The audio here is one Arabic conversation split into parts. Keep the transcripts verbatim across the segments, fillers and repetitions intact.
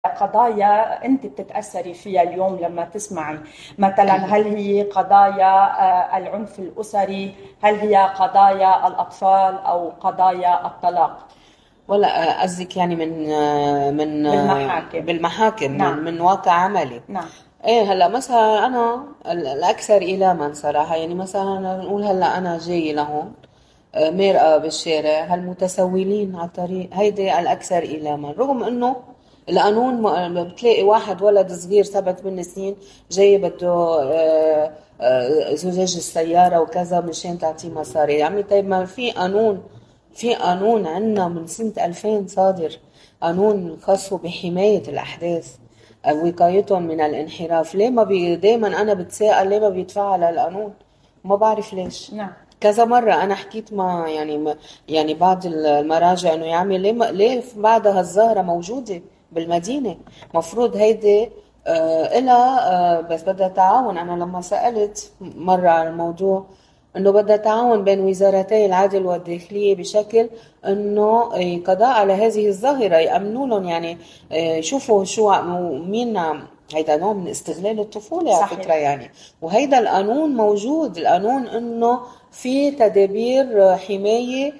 قضايا أنت بتتأثري فيها اليوم لما تسمعي؟ مثلا هل هي قضايا آه، العنف الأسري؟ هل هي قضايا الأطفال أو قضايا الطلاق ولا قصدك يعني من من بالمحاكم؟ بالمحاكم، من, نعم. من واقع عملي. نعم. ايه هلا مثلا انا ال- الاكثر ايلاما صراحه، يعني مثلا نقول هلا انا جاي لهون آه، مرقه بالشارع، هالمتسولين على الطريق هيدي الاكثر ايلاما، رغم انه القانون م- بتلاقي واحد ولد صغير سبع ثمان سنين جاي بده آه، آه، زجاج السياره وكذا مشان تعطيه مصاري. يا عمي طيب ما في قانون، في قانون عنا من سنة ألفين صادر، قانون خاص بحماية الأحداث، وقايتهم من الانحراف. ليه ما بي دايما أنا بتساءل ليه ما بيتفعل القانون؟ ما بعرف ليش. نعم. كذا مرة أنا حكيت مع يعني ما يعني بعض المراجع إنه يا عمي ليه ما ليه بعد هالظاهرة موجودة بالمدينة؟ مفروض هيدي آه إلها آه بس بدها تعاون. أنا لما سألت مرة على الموضوع انه بدها تعاون بين وزارتي العدل والداخليه بشكل انه قضاء على هذه الظاهره، يامنوا لهم يعني آه، يشوفوا شو مين عم- هيدا نوع من استغلال الطفوله على فكره صحيح. يعني. وهيدا القانون موجود، القانون انه في تدابير حمايه،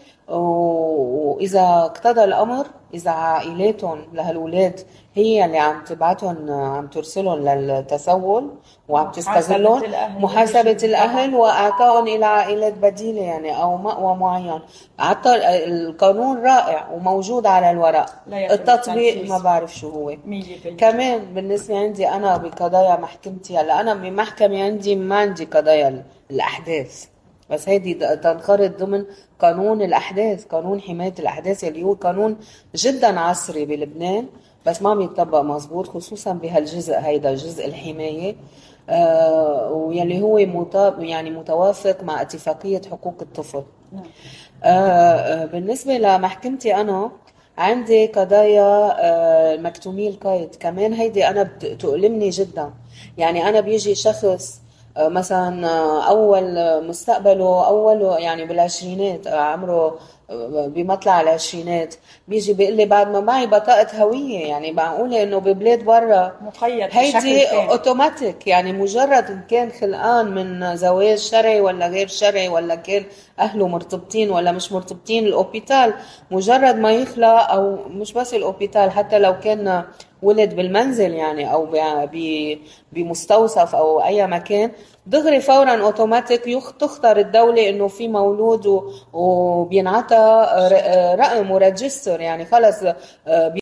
واذا اقتضى الامر، اذا عائلاتهم لهالولاد هي اللي عم تبعتهم عم ترسلهم للتسول وعم محاسبة تستغلهم، الأهل محاسبة بيجي طبعا. الأهل وإعطائهم إلى عائلات بديلة يعني أو مأوى معين. حتى القانون رائع وموجود على الورق، لا يتم التطبيق ما التنفيذ بعرف شو هو. مية بالمية. كمان بالنسبة عندي أنا بقضايا محكمتي، هلا أنا بمحكمة عندي ما عندي قضايا الأحداث، بس هيدي تنخرط ضمن قانون الأحداث، قانون حماية الأحداث اللي هو قانون جدا عصري بلبنان، بس ما بيطبق مزبوط خصوصا بهالجزء هيدا جزء الحماية. آه ويلي هو مطاب يعني متوافق مع اتفاقية حقوق الطفل. نعم. آه آه بالنسبة لمحكمتي أنا عندي قضايا آه مكتومي القيد، كمان هيدي أنا بتؤلمني جدا. يعني أنا بيجي شخص آه مثلا آه أول مستقبله أول يعني بالعشرينات، آه عمره آه بمطلع العشرينات، بيجي بيقول لي بعد ما معي بطاقة هوية، يعني معقولة إنه ببلاد برا مقيد بشكل هيدي تام. اوتوماتيك، يعني مجرد ان كان خلقان من زواج شرعي ولا غير شرعي، ولا كان اهله مرتبطين ولا مش مرتبطين، الاوبيتال مجرد ما يخلق، او مش بس الاوبيتال، حتى لو كان ولد بالمنزل يعني او ب- بمستوصف او اي مكان، دغري فورا اوتوماتيك يخ- تختار الدولة انه في مولود و- وبينعطى ر- رقم وريجستر، يعني خلص آه،